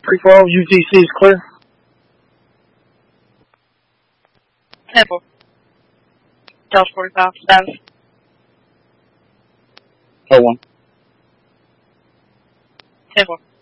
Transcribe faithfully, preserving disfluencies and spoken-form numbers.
three four zero, U T C is clear. ten four. Delta forty-five, status. Oh one. ten four.